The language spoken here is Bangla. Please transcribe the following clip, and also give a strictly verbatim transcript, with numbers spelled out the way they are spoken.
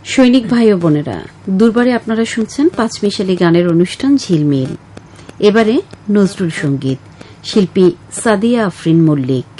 সৈনিক ভাই ও বোনেরা, দুর্বারে আপনারা শুনছেন পাঁচমিশালি গানের অনুষ্ঠান ঝিলমিল। এবারে নজরুল সঙ্গীত, শিল্পী সাদিয়া আফরিন মল্লিক।